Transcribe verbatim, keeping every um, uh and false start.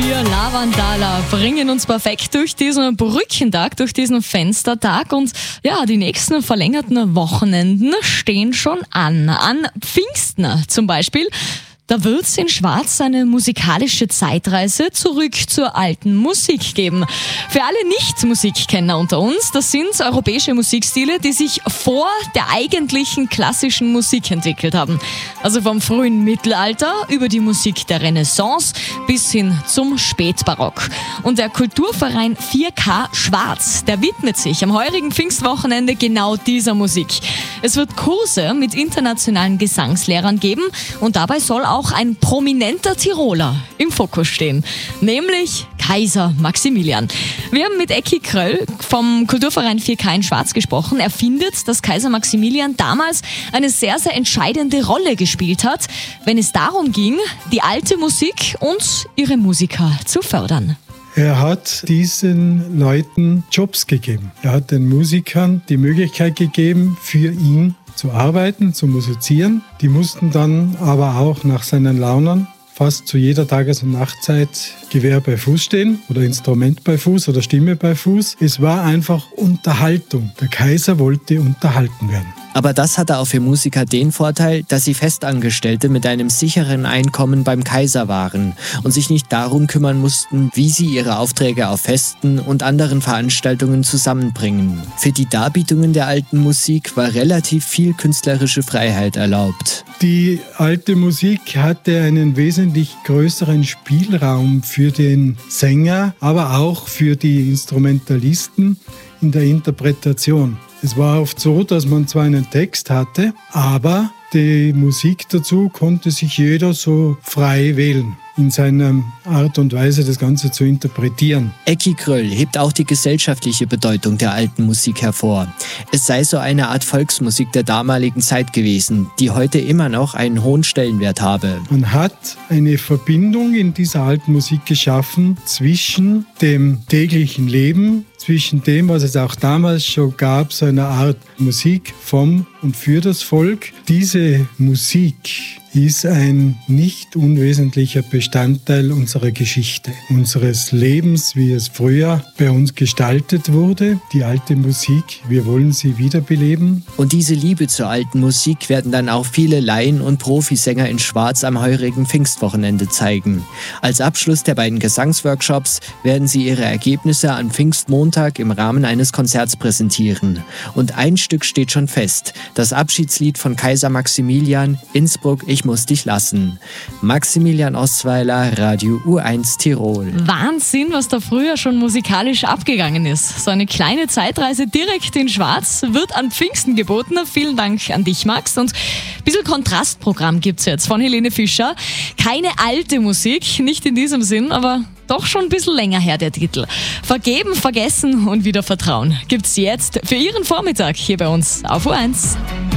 Wir Lavandala bringen uns perfekt durch diesen Brückentag, durch diesen Fenstertag und ja, die nächsten verlängerten Wochenenden stehen schon an. An Pfingsten zum Beispiel. Da wird's in Schwarz eine musikalische Zeitreise zurück zur alten Musik geben. Für alle Nicht-Musikkenner unter uns, das sind europäische Musikstile, die sich vor der eigentlichen klassischen Musik entwickelt haben. Also vom frühen Mittelalter über die Musik der Renaissance bis hin zum Spätbarock. Und der Kulturverein vier K Schwarz, der widmet sich am heurigen Pfingstwochenende genau dieser Musik. Es wird Kurse mit internationalen Gesangslehrern geben und dabei soll auch auch ein prominenter Tiroler im Fokus stehen, nämlich Kaiser Maximilian. Wir haben mit Ecki Kröll vom Kulturverein vier K in Schwarz gesprochen. Er findet, dass Kaiser Maximilian damals eine sehr, sehr entscheidende Rolle gespielt hat, wenn es darum ging, die alte Musik und ihre Musiker zu fördern. Er hat diesen Leuten Jobs gegeben. Er hat den Musikern die Möglichkeit gegeben, für ihn zu arbeiten, zu musizieren. Die mussten dann aber auch nach seinen Launen fast zu jeder Tages- und Nachtzeit Gewehr bei Fuß stehen oder Instrument bei Fuß oder Stimme bei Fuß. Es war einfach Unterhaltung. Der Kaiser wollte unterhalten werden. Aber das hatte auch für Musiker den Vorteil, dass sie Festangestellte mit einem sicheren Einkommen beim Kaiser waren und sich nicht darum kümmern mussten, wie sie ihre Aufträge auf Festen und anderen Veranstaltungen zusammenbringen. Für die Darbietungen der alten Musik war relativ viel künstlerische Freiheit erlaubt. Die alte Musik hatte einen wesentlich größeren Spielraum für den Sänger, aber auch für die Instrumentalisten in der Interpretation. Es war oft so, dass man zwar einen Text hatte, aber die Musik dazu konnte sich jeder so frei wählen, in seiner Art und Weise das Ganze zu interpretieren. Ecki Kröll hebt auch die gesellschaftliche Bedeutung der alten Musik hervor. Es sei so eine Art Volksmusik der damaligen Zeit gewesen, die heute immer noch einen hohen Stellenwert habe. Man hat eine Verbindung in dieser alten Musik geschaffen zwischen dem täglichen Leben, zwischen dem, was es auch damals schon gab, so eine Art Musik vom und für das Volk. Diese Musik ist ein nicht unwesentlicher Bestandteil unserer Geschichte, unseres Lebens, wie es früher bei uns gestaltet wurde. Die alte Musik, wir wollen sie wiederbeleben. Und diese Liebe zur alten Musik werden dann auch viele Laien- und Profisänger in Schwarz am heurigen Pfingstwochenende zeigen. Als Abschluss der beiden Gesangsworkshops werden sie ihre Ergebnisse am Pfingstmontag im Rahmen eines Konzerts präsentieren. Und ein Stück steht schon fest, das Abschiedslied von Kaiser Maximilian, Innsbruck, Ich muss dich lassen. Maximilian Ostweiler, Radio U eins Tirol. Wahnsinn, was da früher schon musikalisch abgegangen ist. So eine kleine Zeitreise direkt in Schwarz wird an Pfingsten geboten. Vielen Dank an dich, Max. Und ein bisschen Kontrastprogramm gibt's jetzt von Helene Fischer. Keine alte Musik, nicht in diesem Sinn, aber doch schon ein bisschen länger her der Titel. Vergeben, vergessen und wieder vertrauen gibt's jetzt für Ihren Vormittag hier bei uns auf U eins.